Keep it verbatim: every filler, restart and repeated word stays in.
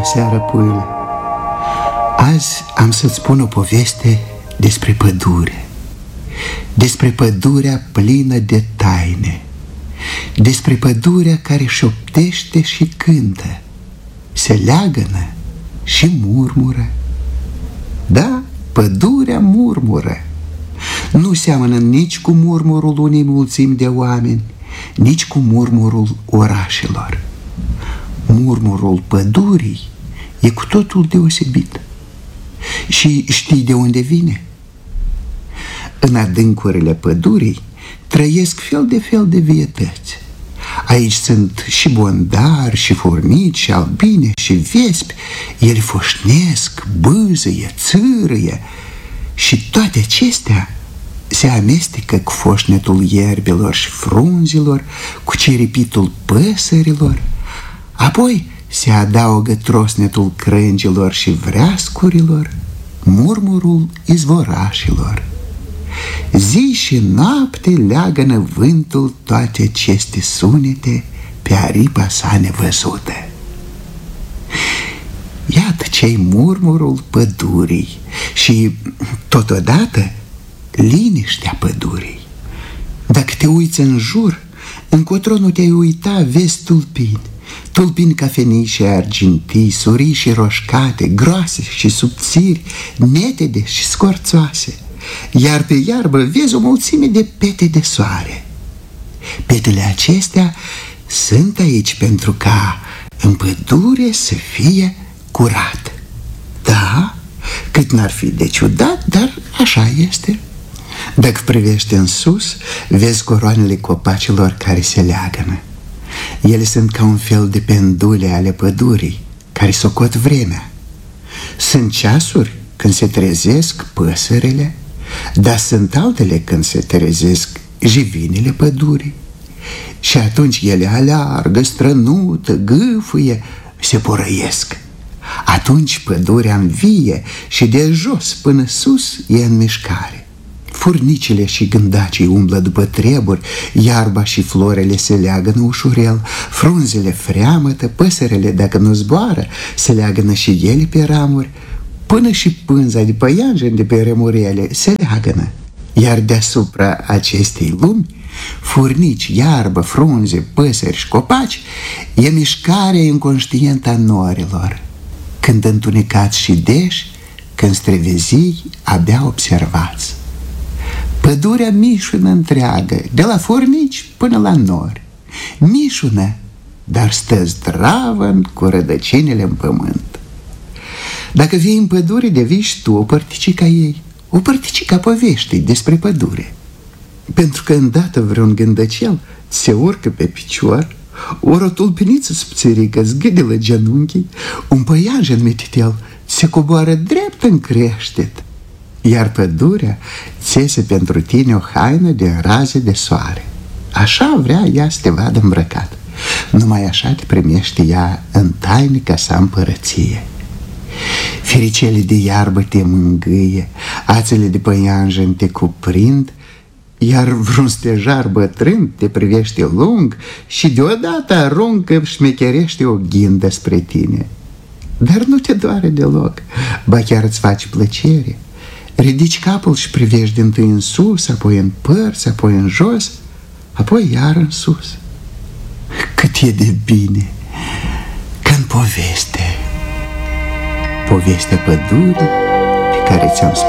Bună seara, puiule. Azi am să-ți spun o poveste despre pădure. Despre pădurea plină de taine. Despre pădurea care șoptește și cântă, se leagănă și murmură. Da, pădurea murmură. Nu seamănă nici cu murmurul unei mulțimi de oameni, nici cu murmurul orașelor. Murmurul pădurii e cu totul deosebit. Și știi de unde vine? În adâncurile pădurii trăiesc fel de fel de vietăți. Aici sunt și bondari, și furnici, și albine, și vespi. Ele foșnesc, bâzăie, țârâie. Și toate acestea se amestecă cu foșnetul ierbelor și frunzilor, cu ciripitul păsărilor. Apoi se adaugă trosnetul crângilor și vreascurilor, murmurul izvorașilor. Zi și noapte leagănă vântul toate aceste sunete pe aripa sa nevăzută. Iată ce-i murmurul pădurii și, totodată, liniștea pădurii. Dacă te uiți în jur, încotro nu te-ai uita, vezi tulpini. Tulpini cafenii și argintii, surii și roșcate, groase și subțiri, netede și scorțoase. Iar pe iarbă vezi o mulțime de pete de soare. Petele acestea sunt aici pentru ca în pădure să fie curat. Da, cât n-ar fi de ciudat, dar așa este. Dacă privești în sus, vezi coroanele copacilor care se leagănă. Ele sunt ca un fel de pendule ale pădurii, care socot vremea. Sunt ceasuri când se trezesc păsările, dar sunt altele când se trezesc jivinile pădurii. Și atunci ele aleargă, strănută, gâfâie, se porăiesc. Atunci pădurea învie și de jos până sus e în mișcare. Furnicile și gândacii umblă după treburi, iarba și florele se leagănă ușurel, frunzele freamătă, păsările, dacă nu zboară, se leagănă și ele pe ramuri, până și pânza de păianjen de pe rămurele se leagănă. Iar deasupra acestei lumi, furnici, iarbă, frunze, păsări și copaci, e mișcarea inconștientă a norilor, când întunecați și deși, când strevezii abia observați. Pădurea mișună întreagă, de la furnici până la nori. Mișună, dar stă zdravă cu rădăcinile în pământ. Dacă vii în pădure, devii și tu o părticica ei, o părticica poveștii despre pădure. Pentru că îndată vreun gândăcel se urcă pe picior, ori o tulpiniță subțirică zgâdilă genunchii, un păianjen mititel se coboară drept în creștet, iar pădurea țese pentru tine o haină de raze de soare. Așa vrea ea să te vadă îmbrăcat. Numai așa te primește ea în tainica sa împărăție. Firicele de iarbă te mângâie, ațele de păianjen te cuprind, iar vreun stejar bătrân te privește lung și deodată aruncă șmecherește o ghindă spre tine. Dar nu te doare deloc, ba chiar îți face plăcere. Ridici capul și privești dintâi în sus, apoi în părți, apoi în jos, apoi iar în sus. Cât e de bine că în poveste, povestea pădurii pe care ți-am spus.